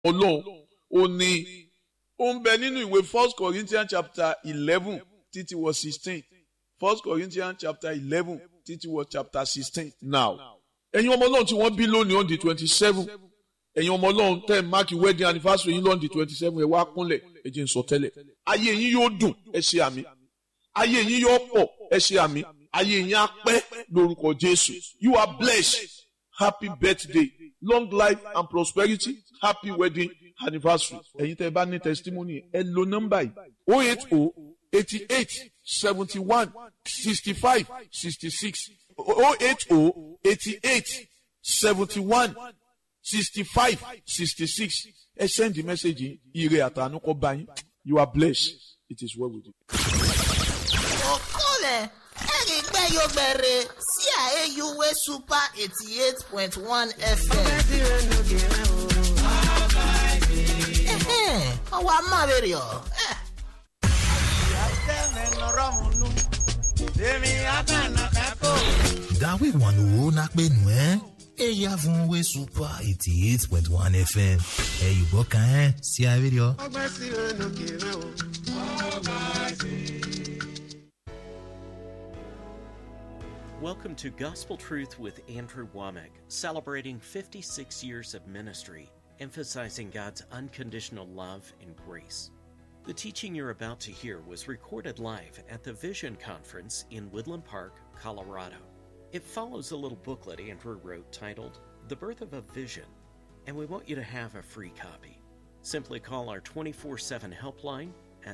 Ọlọ́run ó ní ó ń bẹ nínú ìwé 1 Corinthians chapter 11 títí wọ 16. 1 Corinthians chapter 11 títí wọ chapter 16. Now, ẹ̀yin ọmọ Ọlọ́run tí wọ́n bí lónìí on the 27. Ẹ̀yin ọmọ Ọlọ́run tẹ́ ẹ̀ máàkì wedding anniversary yín lọ́n the 27. Ẹ wá kúnlẹ̀ ẹ jẹ́ n sọ tẹ́lẹ̀. Ayé yín yóò dùn ẹ ṣe àmì. Ayé yín yóò pọ̀ ẹ ṣe àmì. Ayé yín á pẹ́ lórúkọ Jésù. You are blessed. Happy birthday. Long life and prosperity. Happy wedding anniversary. Ẹ̀yin tẹ́ ẹ bá ní testimony ẹ lo nọ́mbà yìí 080 88 71 65 66 080 88 71 65 66. Ẹ send the message yìí ire àtàánú kó bá yín. You are blessed. It is well with you. Okole ẹ̀rígbẹ́ yóò bẹ̀rẹ̀ sí AUA Super 88.1 FM. Ọwọ́ amábẹ̀rẹ̀ ọ̀. Dawe wanu na pe nu Eya fún we Super 88.1 FM. Yùbọ̀ kan sí àwẹ̀rẹ̀. Welcome to Gospel Truth with Andrew Womack, celebrating 56 years of ministry, emphasizing God's unconditional love and grace. The teaching you're about to hear was recorded live at the Vision Conference in Woodland Park, Colorado. It follows a little booklet Andrew wrote titled The Birth of a Vision, and we want you to have a free copy. Simply call our 24/7 helpline at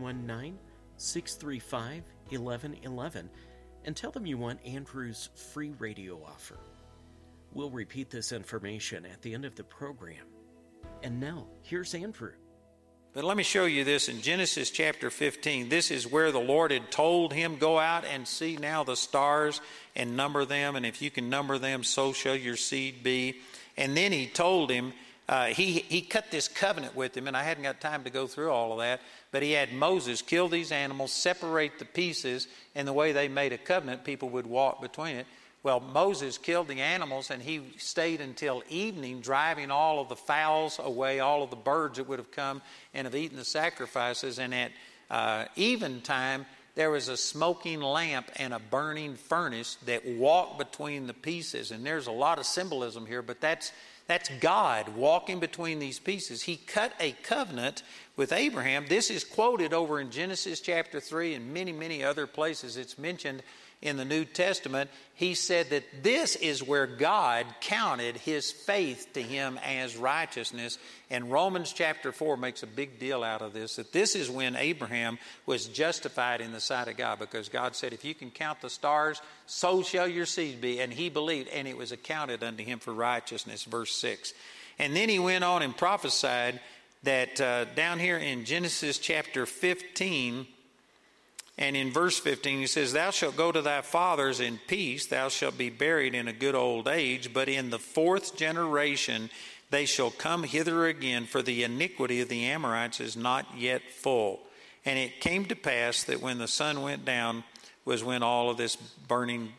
719-635-1111 and tell them you want Andrew's free radio offer. We'll repeat this information at the end of the program. And now, here's Andrew. But let me show you this in Genesis chapter 15. This is where the Lord had told him, go out and see now the stars and number them. And if you can number them, so shall your seed be. And then he told him, he cut this covenant with him. And I hadn't got time to go through all of that. But he had Moses kill these animals, separate the pieces. And the way they made a covenant, people would walk between it. Well, Moses killed the animals, and he stayed until evening, driving all of the fowls away, all of the birds that would have come and have eaten the sacrifices. And at eventime, there was a smoking lamp and a burning furnace that walked between the pieces. And there's a lot of symbolism here, but that's God walking between these pieces. He cut a covenant with Abraham. This is quoted over in Genesis chapter 3 and many, many other places. It's mentioned in the New Testament. He said that this is where God counted his faith to him as righteousness. And Romans chapter 4 makes a big deal out of this, that this is when Abraham was justified in the sight of God, because God said, if you can count the stars, so shall your seed be. And he believed, and it was accounted unto him for righteousness, verse 6. And then he went on and prophesied that down here in Genesis chapter 15, and in verse 15, he says, thou shalt go to thy fathers in peace, thou shalt be buried in a good old age, but in the fourth generation they shall come hither again, for the iniquity of the Amorites is not yet full. And it came to pass that when the sun went down was when all of this burning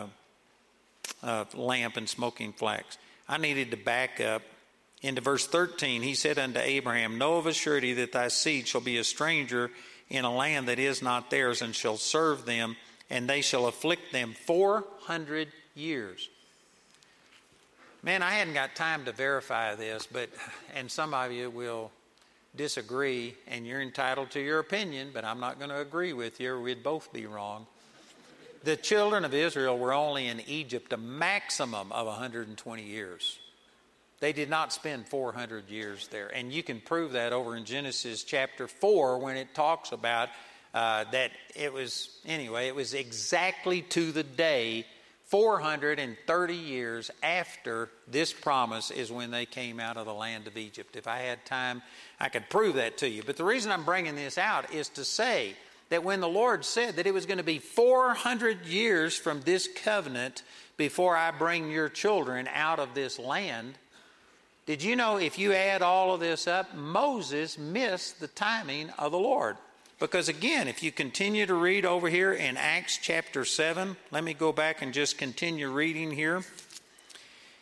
lamp and smoking flax. I needed to back up into verse 13. He said unto Abraham, know of a surety that thy seed shall be a stranger in a land that is not theirs, and shall serve them, and they shall afflict them 400 years. Man, I hadn't got time to verify this, and some of you will disagree, and you're entitled to your opinion, but I'm not going to agree with you, or we'd both be wrong. The children of Israel were only in Egypt a maximum of 120 years. They did not spend 400 years there. And you can prove that over in Genesis chapter 4 when it talks about that it was exactly to the day 430 years after this promise is when they came out of the land of Egypt. If I had time, I could prove that to you. But the reason I'm bringing this out is to say that when the Lord said that it was going to be 400 years from this covenant before I bring your children out of this land, did you know if you add all of this up, Moses missed the timing of the Lord? Because again, if you continue to read over here in Acts chapter 7, let me go back and just continue reading here.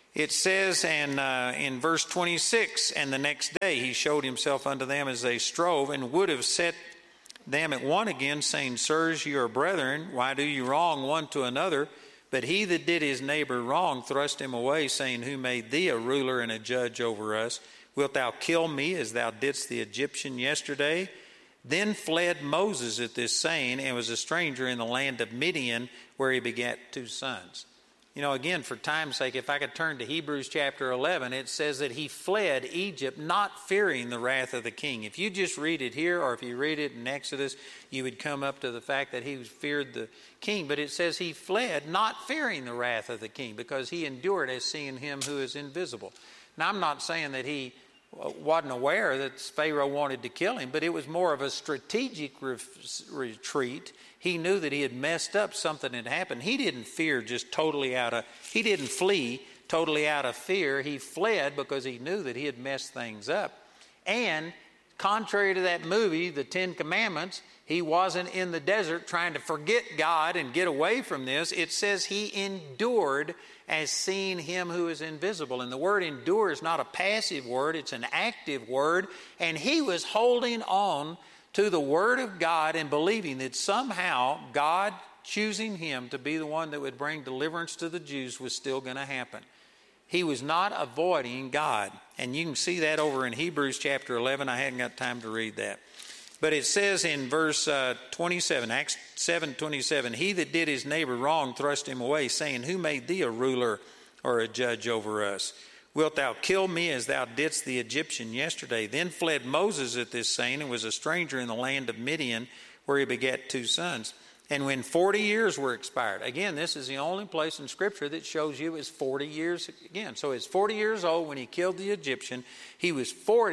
It says in verse 26, and the next day he showed himself unto them as they strove, and would have set them at one again, saying, Sirs, ye are brethren, why do you wrong one to another? But he that did his neighbor wrong thrust him away, saying, Who made thee a ruler and a judge over us? Wilt thou kill me as thou didst the Egyptian yesterday? Then fled Moses at this saying, and was a stranger in the land of Midian, where he begat 2 sons. You know, again, for time's sake, if I could turn to Hebrews chapter 11, it says that he fled Egypt, not fearing the wrath of the king. If you just read it here, or if you read it in Exodus, you would come up to the fact that he feared the king. But it says he fled, not fearing the wrath of the king, because he endured as seeing him who is invisible. Now, I'm not saying that he wasn't aware that Pharaoh wanted to kill him, but it was more of a strategic retreat. He knew that he had messed up, something had happened. He didn't fear he didn't flee totally out of fear. He fled because he knew that he had messed things up. And contrary to that movie, The 10 Commandments, he wasn't in the desert trying to forget God and get away from this. It says he endured as seeing him who is invisible. And the word endure is not a passive word, it's an active word. And he was holding on to the word of God and believing that somehow God choosing him to be the one that would bring deliverance to the Jews was still going to happen. He was not avoiding God. And you can see that over in Hebrews chapter 11. I hadn't got time to read that. But it says in verse 27, Acts 7:27, He that did his neighbor wrong thrust him away, saying, Who made thee a ruler or a judge over us? Wilt thou kill me as thou didst the Egyptian yesterday? Then fled Moses at this saying, and was a stranger in the land of Midian, where he begat 2 sons. And when 40 years were expired, again, this is the only place in Scripture that shows you it's 40 years again. So he's 40 years old when he killed the Egyptian. He was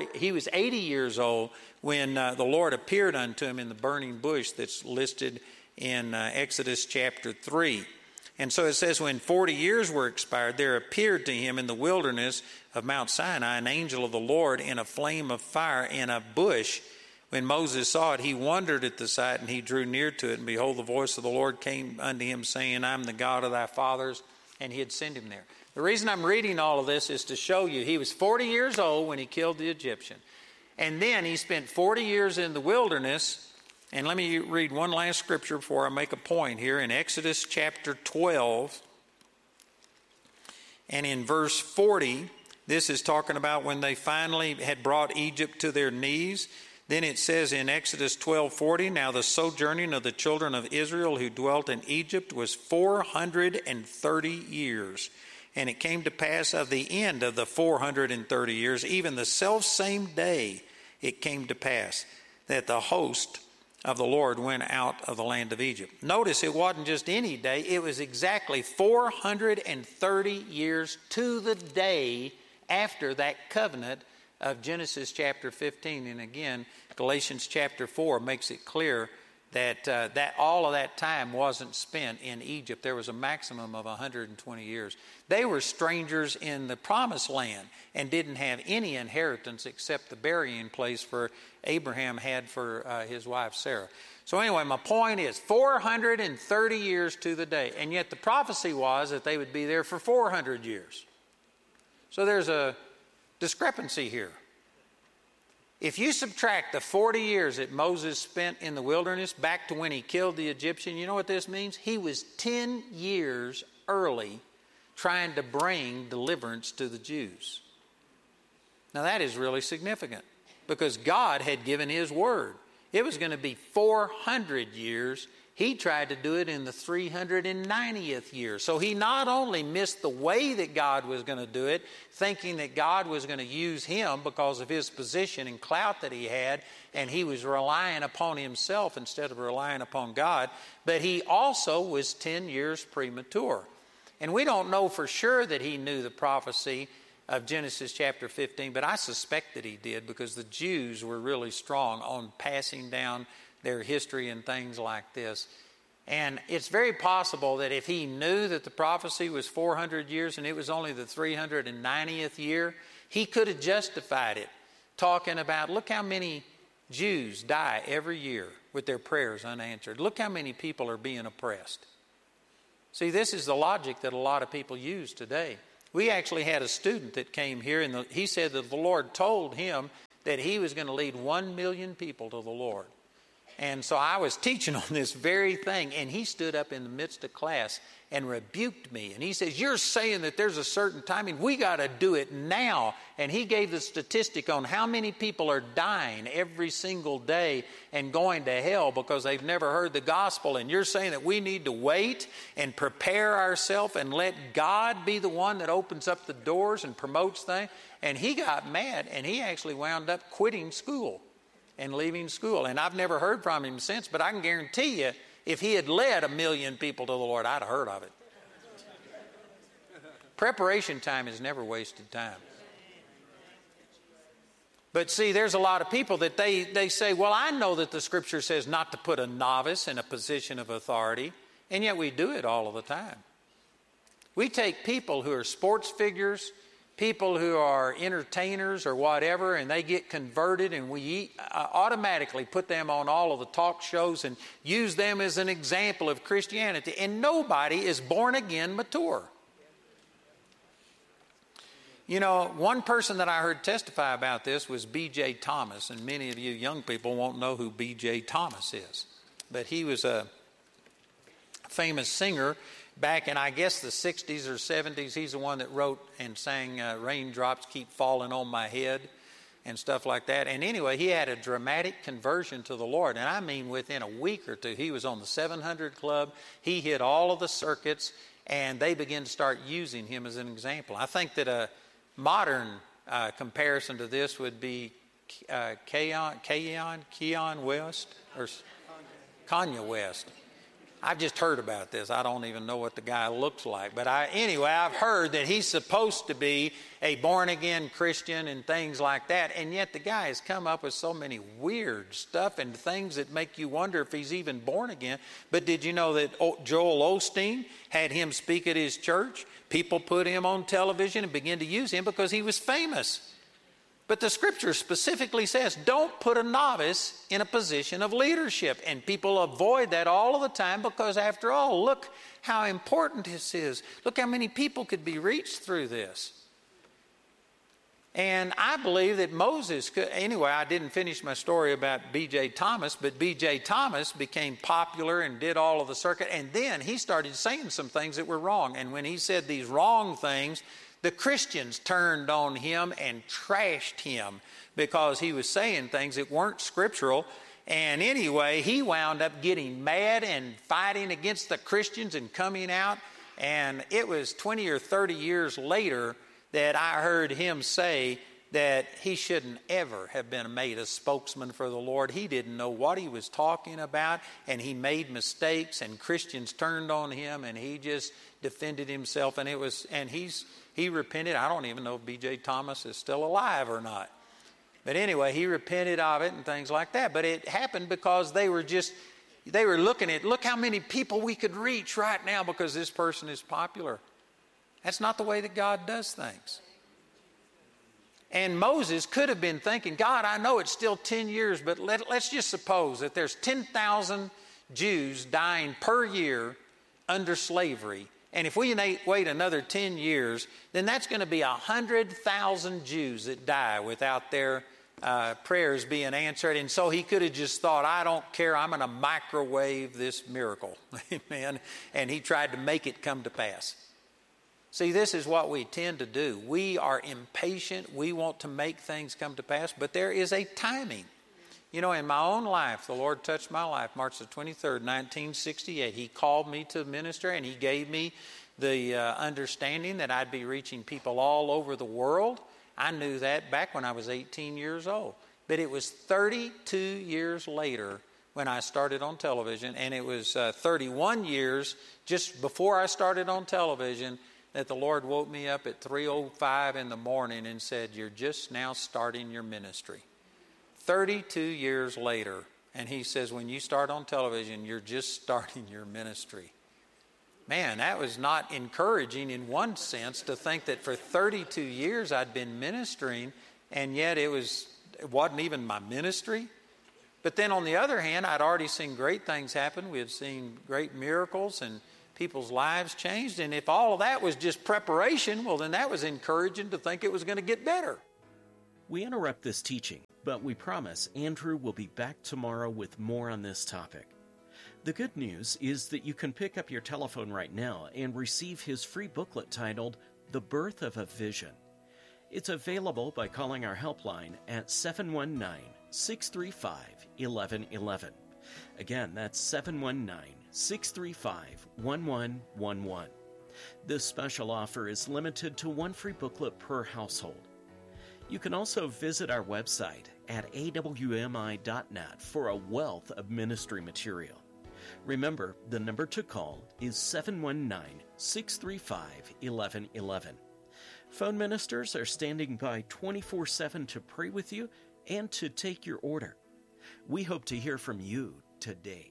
80 years old when the Lord appeared unto him in the burning bush that's listed in Exodus chapter 3. And so it says, when 40 years were expired, there appeared to him in the wilderness of Mount Sinai an angel of the Lord in a flame of fire in a bush. When Moses saw it, he wondered at the sight, and he drew near to it. And behold, the voice of the Lord came unto him, saying, I am the God of thy fathers. And he had sent him there. The reason I'm reading all of this is to show you he was 40 years old when he killed the Egyptian. And then he spent 40 years in the wilderness. And let me read one last scripture before I make a point here. In Exodus chapter 12 and in verse 40, this is talking about when they finally had brought Egypt to their knees. Then it says in Exodus 12:40, Now the sojourning of the children of Israel who dwelt in Egypt was 430 years. And it came to pass of the end of the 430 years, even the selfsame day it came to pass, that the host of the Lord went out of the land of Egypt. Notice it wasn't just any day, it was exactly 430 years to the day after that covenant of Genesis chapter 15. And again, Galatians chapter 4 makes it clear that all of that time wasn't spent in Egypt. There was a maximum of 120 years. They were strangers in the promised land and didn't have any inheritance except the burying place for Abraham had for his wife Sarah. So anyway, my point is 430 years to the day. And yet the prophecy was that they would be there for 400 years. So there's a discrepancy here. If you subtract the 40 years that Moses spent in the wilderness back to when he killed the Egyptian, you know what this means? He was 10 years early trying to bring deliverance to the Jews. Now that is really significant because God had given his word. It was going to be 400 years. He tried to do it in the 390th year. So he not only missed the way that God was going to do it, thinking that God was going to use him because of his position and clout that he had, and he was relying upon himself instead of relying upon God, but he also was 10 years premature. And we don't know for sure that he knew the prophecy of Genesis chapter 15, but I suspect that he did because the Jews were really strong on passing down their history and things like this. And it's very possible that if he knew that the prophecy was 400 years and it was only the 390th year, he could have justified it, talking about, look how many Jews die every year with their prayers unanswered. Look how many people are being oppressed. See, this is the logic that a lot of people use today. We actually had a student that came here, and he said that the Lord told him that he was going to lead 1 million people to the Lord. And so I was teaching on this very thing, and he stood up in the midst of class and rebuked me. And he says, you're saying that there's a certain timing. We got to do it now. And he gave the statistic on how many people are dying every single day and going to hell because they've never heard the gospel. And you're saying that we need to wait and prepare ourselves and let God be the one that opens up the doors and promotes things. And he got mad, and he actually wound up quitting school and leaving school. And I've never heard from him since, but I can guarantee you, if he had led 1 million people to the Lord, I'd have heard of it. Preparation time is never wasted time. But see, there's a lot of people that they say, well, I know that the Scripture says not to put a novice in a position of authority, and yet we do it all of the time. We take people who are sports figures, people who are entertainers or whatever, and they get converted, and we automatically put them on all of the talk shows and use them as an example of Christianity. And nobody is born again mature. You know, one person that I heard testify about this was B.J. Thomas, and many of you young people won't know who B.J. Thomas is. But he was a famous singer back in, I guess, the 60s or 70s. He's the one that wrote and sang Raindrops Keep Falling on My Head and stuff like that. And anyway, he had a dramatic conversion to the Lord. And I mean, within a week or two, he was on the 700 Club. He hit all of the circuits, and they began to start using him as an example. I think that a modern comparison to this would be Kanye West or Kanye West. I've just heard about this. I don't even know what the guy looks like. But anyway, I've heard that he's supposed to be a born-again Christian and things like that. And yet the guy has come up with so many weird stuff and things that make you wonder if he's even born again. But did you know that Joel Osteen had him speak at his church? People put him on television and began to use him because he was famous. But the Scripture specifically says, don't put a novice in a position of leadership. And people avoid that all of the time because, after all, look how important this is. Look how many people could be reached through this. And I believe that Moses could. Anyway, I didn't finish my story about B.J. Thomas, but B.J. Thomas became popular and did all of the circuit. And then he started saying some things that were wrong. And when he said these wrong things, the Christians turned on him and trashed him because he was saying things that weren't scriptural. And anyway, he wound up getting mad and fighting against the Christians and coming out. And it was 20 or 30 years later that I heard him say that he shouldn't ever have been made a spokesman for the Lord. He didn't know what he was talking about, and he made mistakes, and Christians turned on him, and he just defended himself. And he repented. I don't even know if B.J. Thomas is still alive or not. But anyway, he repented of it and things like that. But it happened because they were looking at, look how many people we could reach right now because this person is popular. That's not the way that God does things. And Moses could have been thinking, God, I know it's still 10 years, but let's just suppose that there's 10,000 Jews dying per year under slavery. And if we wait another 10 years, then that's going to be 100,000 Jews that die without their prayers being answered. And so he could have just thought, I don't care, I'm going to microwave this miracle. Amen. And he tried to make it come to pass. See, this is what we tend to do. We are impatient. We want to make things come to pass, but there is a timing. You know, in my own life, the Lord touched my life March the 23rd, 1968. He called me to minister, and he gave me the understanding that I'd be reaching people all over the world. I knew that back when I was 18 years old. But it was 32 years later when I started on television, and it was 31 years just before I started on television that the Lord woke me up at 3:05 in the morning and said, you're just now starting your ministry. 32 years later, and he says, when you start on television, you're just starting your ministry. Man, that was not encouraging in one sense to think that for 32 years I'd been ministering, and yet it wasn't even my ministry. But then on the other hand, I'd already seen great things happen. We had seen great miracles, and people's lives changed. And if all of that was just preparation, well, then that was encouraging to think it was going to get better. We interrupt this teaching, but we promise Andrew will be back tomorrow with more on this topic. The good news is that you can pick up your telephone right now and receive his free booklet titled The Birth of a Vision. It's available by calling our helpline at 719-635-1111. Again, that's 719-635-1111. This special offer is limited to one free booklet per household. You can also visit our website at awmi.net for a wealth of ministry material. Remember, the number to call is 719-635-1111. Phone ministers are standing by 24/7 to pray with you and to take your order. We hope to hear from you today.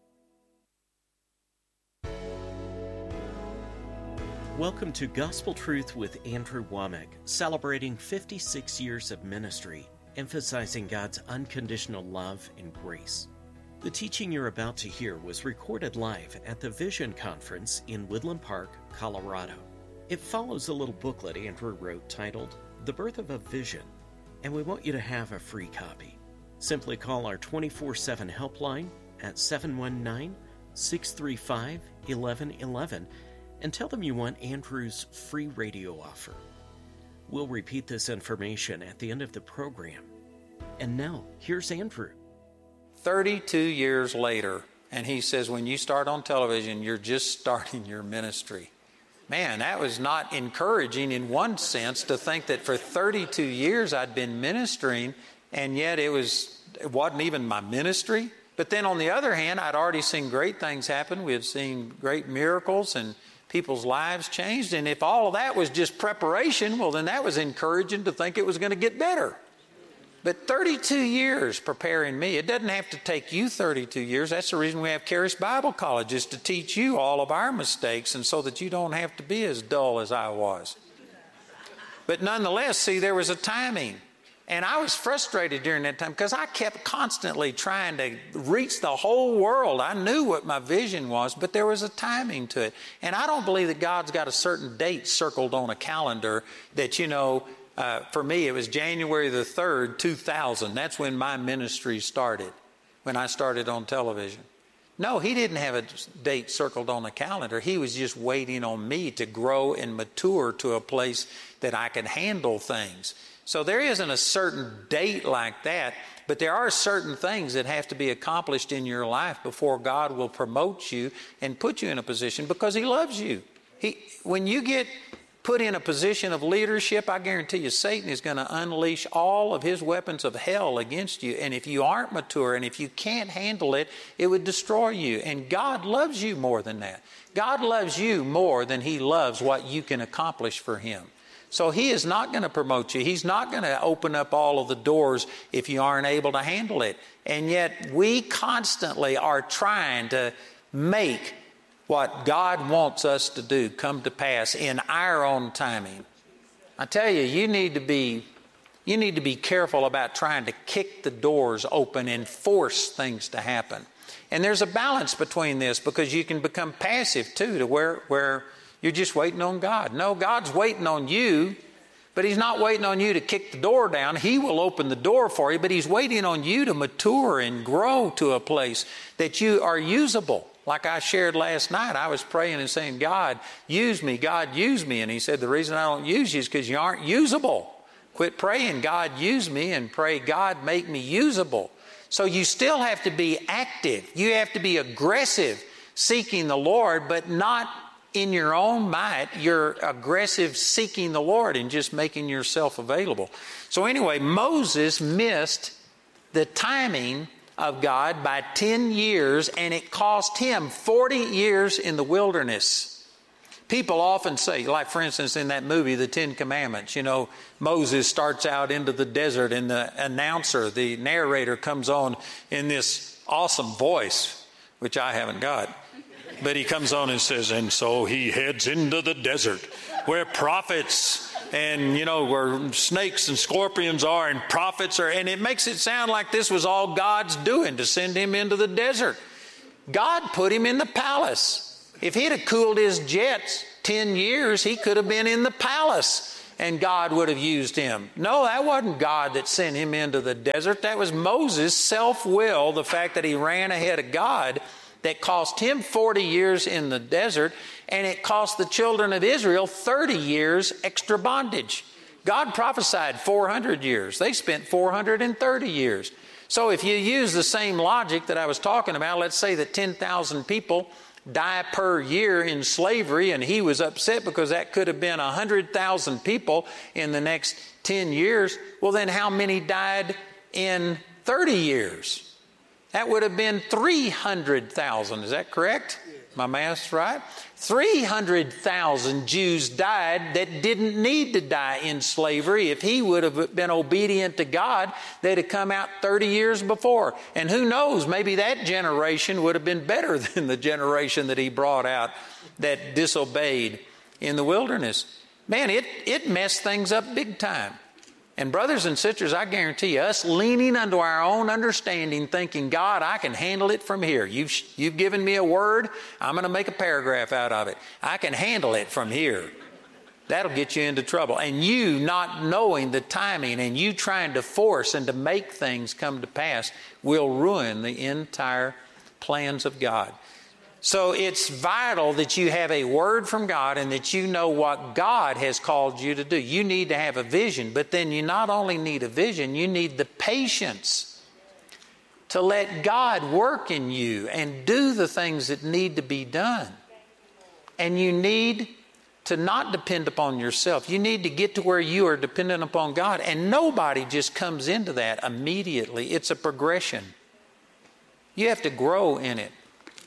Welcome to Gospel Truth with Andrew Womack, celebrating 56 years of ministry, emphasizing God's unconditional love and grace. The teaching you're about to hear was recorded live at the Vision Conference in Woodland Park, Colorado. It follows a little booklet Andrew wrote titled The Birth of a Vision, and we want you to have a free copy. Simply call our 24/7 helpline at 719-635-1111 and tell them you want Andrew's free radio offer. We'll repeat this information at the end of the program. And now, here's Andrew. 32 years later, and he says, when you start on television, you're just starting your ministry. Man, that was not encouraging in one sense to think that for 32 years I'd been ministering, and yet it wasn't even my ministry. But then on the other hand, I'd already seen great things happen. We had seen great miracles and people's lives changed. And if all of that was just preparation, well, then that was encouraging to think it was going to get better. But 32 years preparing me. It doesn't have to take you 32 years. That's the reason we have Charis Bible College, is to teach you all of our mistakes and so that you don't have to be as dull as I was. But nonetheless, see, there was a timing. And I was frustrated during that time because I kept constantly trying to reach the whole world. I knew what my vision was, but there was a timing to it. And I don't believe that God's got a certain date circled on a calendar that, for me, it was January the 3rd, 2000. That's when my ministry started, when I started on television. No, he didn't have a date circled on the calendar. He was just waiting on me to grow and mature to a place that I could handle things. So there isn't a certain date like that, but there are certain things that have to be accomplished in your life before God will promote you and put you in a position, because he loves you. When you get put in a position of leadership, I guarantee you Satan is going to unleash all of his weapons of hell against you. And if you aren't mature and if you can't handle it, it would destroy you. And God loves you more than that. God loves you more than he loves what you can accomplish for him. So he is not going to promote you. He's not going to open up all of the doors if you aren't able to handle it. And yet we constantly are trying to make what God wants us to do come to pass in our own timing. I tell you, you need to be careful about trying to kick the doors open and force things to happen. And there's a balance between this, because you can become passive too, to where you're just waiting on God. No, God's waiting on you, but he's not waiting on you to kick the door down. He will open the door for you, but he's waiting on you to mature and grow to a place that you are usable. Like I shared last night, I was praying and saying, God, use me, God, use me. And he said, the reason I don't use you is because you aren't usable. Quit praying, God, use me, and pray, God, make me usable. So you still have to be active. You have to be aggressive seeking the Lord, but not in your own might. You're aggressive seeking the Lord and just making yourself available. So anyway, Moses missed the timing of God by 10 years, and it cost him 40 years in the wilderness. People often say, like for instance in that movie, The Ten Commandments, Moses starts out into the desert and the announcer, the narrator, comes on in this awesome voice, which I haven't got. But he comes on and says, and so he heads into the desert where prophets and, where snakes and scorpions are and prophets are. And it makes it sound like this was all God's doing to send him into the desert. God put him in the palace. If he'd have cooled his jets 10 years, he could have been in the palace and God would have used him. No, that wasn't God that sent him into the desert. That was Moses' self-will, the fact that he ran ahead of God, that cost him 40 years in the desert, and it cost the children of Israel 30 years extra bondage. God prophesied 400 years. They spent 430 years. So if you use the same logic that I was talking about, let's say that 10,000 people die per year in slavery, and he was upset because that could have been 100,000 people in the next 10 years. Well, then how many died in 30 years? That would have been 300,000. Is that correct? My math's right? 300,000 Jews died that didn't need to die in slavery. If he would have been obedient to God, they'd have come out 30 years before. And who knows, maybe that generation would have been better than the generation that he brought out that disobeyed in the wilderness. Man, it messed things up big time. And brothers and sisters, I guarantee you, us leaning unto our own understanding, thinking, God, I can handle it from here. You've given me a word. I'm going to make a paragraph out of it. I can handle it from here. That'll get you into trouble. And you not knowing the timing and you trying to force and to make things come to pass will ruin the entire plans of God. So it's vital that you have a word from God and that you know what God has called you to do. You need to have a vision, but then you not only need a vision, you need the patience to let God work in you and do the things that need to be done. And you need to not depend upon yourself. You need to get to where you are dependent upon God. And nobody just comes into that immediately. It's a progression. You have to grow in it.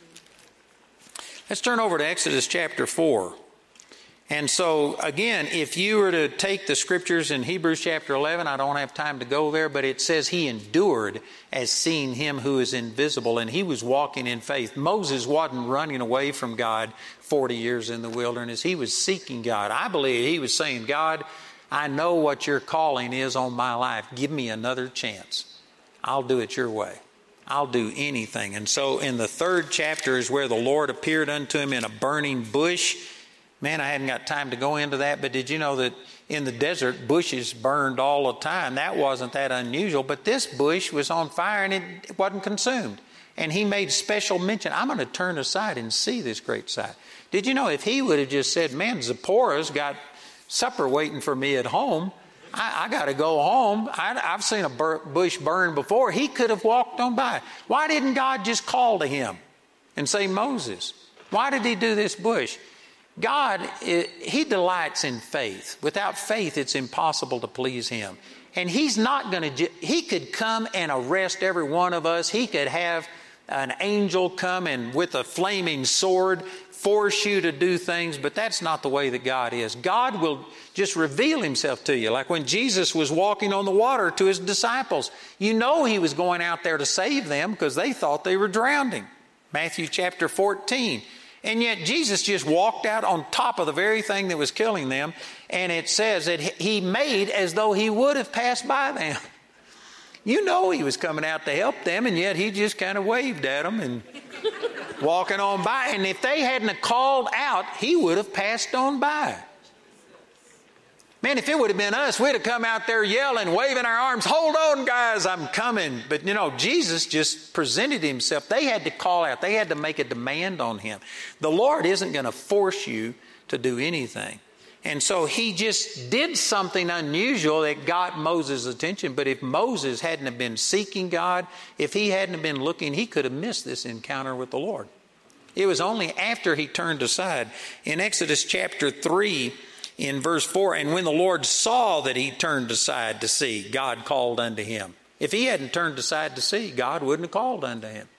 Let's turn over to Exodus chapter 4. And so, again, if you were to take the scriptures in Hebrews chapter 11, I don't have time to go there, but it says he endured as seeing him who is invisible, and he was walking in faith. Moses wasn't running away from God 40 years in the wilderness. He was seeking God. I believe he was saying, God, I know what your calling is on my life. Give me another chance. I'll do it your way. I'll do anything. And so in the 3rd chapter is where the Lord appeared unto him in a burning bush. Man, I hadn't got time to go into that, but did you know that in the desert, bushes burned all the time? That wasn't that unusual, but this bush was on fire and it wasn't consumed. And he made special mention, I'm going to turn aside and see this great sight. Did you know if he would have just said, man, Zipporah's got supper waiting for me at home, I got to go home. I've seen a bush burn before. He could have walked on by. Why didn't God just call to him and say, Moses? Why did he do this bush? God, he delights in faith. Without faith, it's impossible to please him. And he's not going to, he could come and arrest every one of us. He could have an angel come and with a flaming sword force you to do things, but that's not the way that God is. God will just reveal himself to you. Like when Jesus was walking on the water to his disciples, you know he was going out there to save them because they thought they were drowning. Matthew chapter 14. And yet Jesus just walked out on top of the very thing that was killing them, and it says that he made as though he would have passed by them. You know he was coming out to help them, and yet he just kind of waved at them and walking on by. And if they hadn't have called out, he would have passed on by. Man, if it would have been us, we'd have come out there yelling, waving our arms, hold on, guys, I'm coming. But, you know, Jesus just presented himself. They had to call out. They had to make a demand on him. The Lord isn't going to force you to do anything. And so he just did something unusual that got Moses' attention. But if Moses hadn't have been seeking God, if he hadn't have been looking, he could have missed this encounter with the Lord. It was only after he turned aside. In Exodus chapter 3, in verse 4, and when the Lord saw that he turned aside to see, God called unto him. If he hadn't turned aside to see, God wouldn't have called unto him.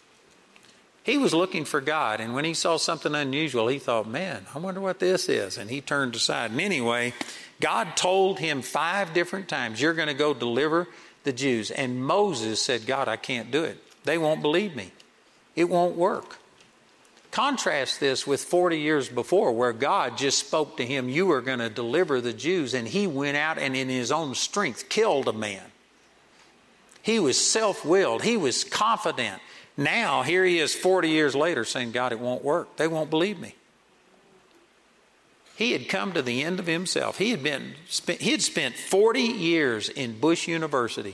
He was looking for God, and when he saw something unusual, he thought, man, I wonder what this is. And he turned aside. And anyway, God told him 5 different times, you're going to go deliver the Jews. And Moses said, God, I can't do it. They won't believe me. It won't work. Contrast this with 40 years before, where God just spoke to him, you are going to deliver the Jews. And he went out and in his own strength killed a man. He was self-willed. He was confident. Now, here he is 40 years later saying, God, it won't work. They won't believe me. He had come to the end of himself. He had spent 40 years in Bush University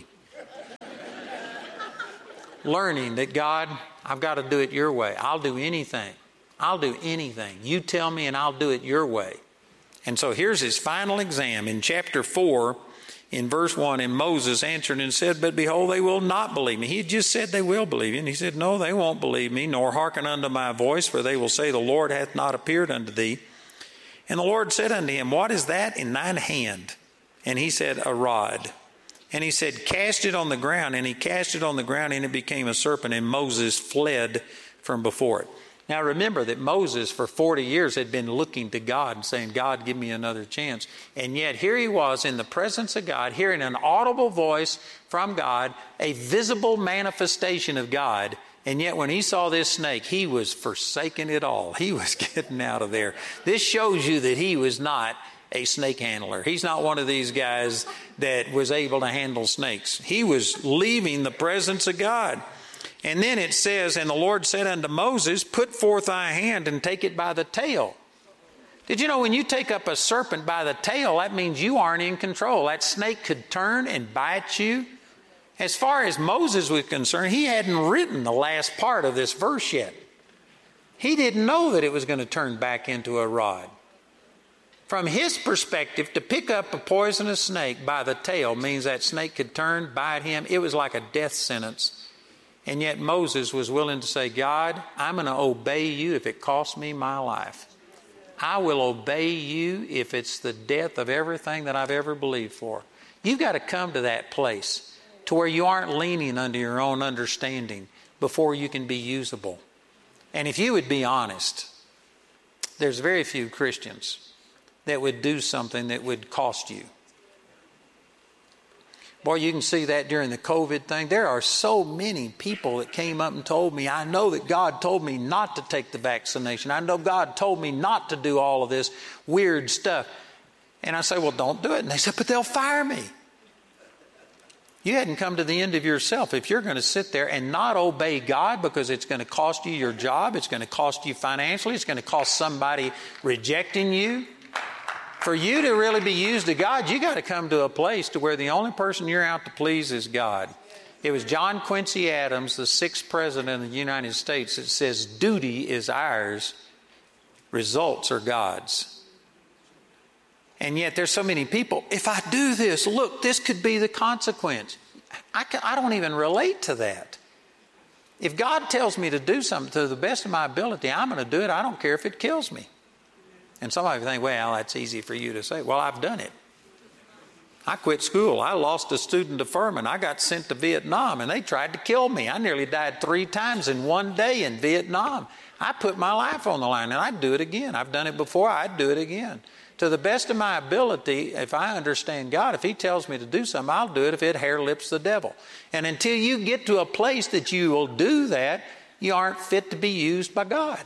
learning that, God, I've got to do it your way. I'll do anything. I'll do anything. You tell me and I'll do it your way. And so here's his final exam in chapter 4, in verse 1. And Moses answered and said, but behold, they will not believe me. He had just said they will believe you. And he said, no, they won't believe me, nor hearken unto my voice, for they will say, the Lord hath not appeared unto thee. And the Lord said unto him, what is that in thine hand? And he said, a rod. And he said, cast it on the ground. And he cast it on the ground, and it became a serpent, and Moses fled from before it. Now remember that Moses for 40 years had been looking to God and saying, God, give me another chance. And yet here he was in the presence of God, hearing an audible voice from God, a visible manifestation of God. And yet when he saw this snake, he was forsaking it all. He was getting out of there. This shows you that he was not a snake handler. He's not one of these guys that was able to handle snakes. He was leaving the presence of God. And then it says, and the Lord said unto Moses, put forth thy hand and take it by the tail. Did you know when you take up a serpent by the tail, that means you aren't in control. That snake could turn and bite you. As far as Moses was concerned, he hadn't written the last part of this verse yet. He didn't know that it was going to turn back into a rod. From his perspective, to pick up a poisonous snake by the tail means that snake could turn, bite him. It was like a death sentence. And yet Moses was willing to say, God, I'm going to obey you if it costs me my life. I will obey you if it's the death of everything that I've ever believed for. You've got to come to that place to where you aren't leaning under your own understanding before you can be usable. And if you would be honest, there's very few Christians that would do something that would cost you. Boy, you can see that during the COVID thing. There are so many people that came up and told me, I know that God told me not to take the vaccination. I know God told me not to do all of this weird stuff. And I say, well, don't do it. And they said, but they'll fire me. You hadn't come to the end of yourself. If you're going to sit there and not obey God because it's going to cost you your job, it's going to cost you financially, it's going to cost somebody rejecting you. For you to really be used of God, you got to come to a place to where the only person you're out to please is God. It was John Quincy Adams, the 6th president of the United States, that says, duty is ours, results are God's. And yet there's so many people, if I do this, look, this could be the consequence. I don't even relate to that. If God tells me to do something to the best of my ability, I'm going to do it. I don't care if it kills me. And somebody think, well, that's easy for you to say. Well, I've done it. I quit school. I lost a student deferment. I got sent to Vietnam, and they tried to kill me. I nearly died 3 times in one day in Vietnam. I put my life on the line, and I'd do it again. I've done it before. I'd do it again. To the best of my ability, if I understand God, if He tells me to do something, I'll do it if it hair lips the devil. And until you get to a place that you will do that, you aren't fit to be used by God.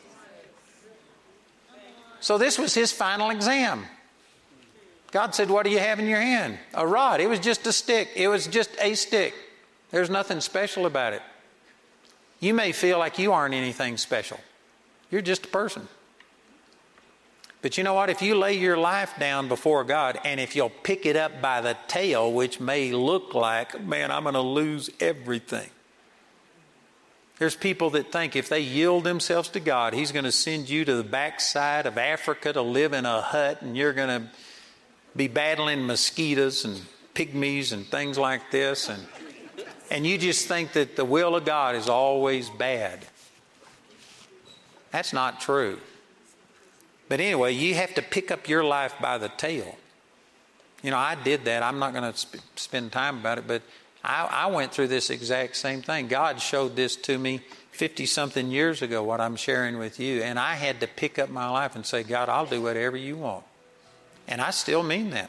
So this was his final exam. God said, what do you have in your hand? A rod. It was just a stick. It was just a stick. There's nothing special about it. You may feel like you aren't anything special. You're just a person. But you know what? If you lay your life down before God, and if you'll pick it up by the tail, which may look like, man, I'm going to lose everything. There's people that think if they yield themselves to God, He's going to send you to the backside of Africa to live in a hut, and you're going to be battling mosquitoes and pygmies and things like this. And you just think that the will of God is always bad. That's not true. But anyway, you have to pick up your life by the tail. You know, I did that. I'm not going to spend time about it, but I went through this exact same thing. God showed this to me 50-something years ago, what I'm sharing with you. And I had to pick up my life and say, God, I'll do whatever you want. And I still mean that.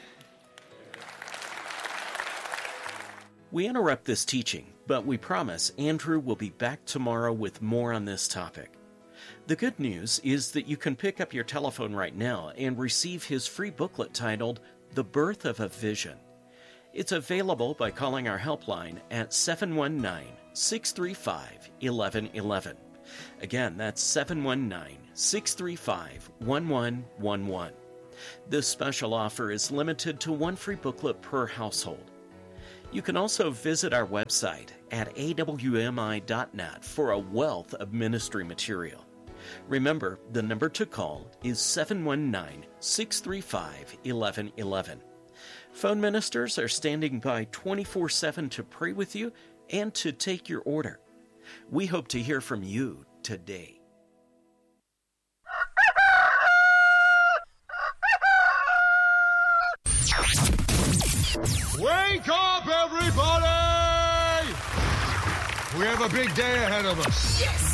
We interrupt this teaching, but we promise Andrew will be back tomorrow with more on this topic. The good news is that you can pick up your telephone right now and receive his free booklet titled The Birth of a Vision. It's available by calling our helpline at 719-635-1111. Again, that's 719-635-1111. This special offer is limited to one free booklet per household. You can also visit our website at awmi.net for a wealth of ministry material. Remember, the number to call is 719-635-1111. Phone ministers are standing by 24/7 to pray with you and to take your order. We hope to hear from you today. Wake up, everybody! We have a big day ahead of us. Yes!